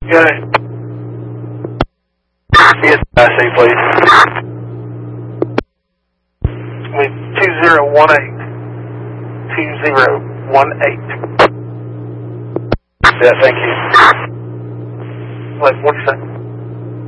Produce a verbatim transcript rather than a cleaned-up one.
Good. Yes, I see, please. With two zero one eight. two zero one eight. Yeah, thank you. Wait, one second.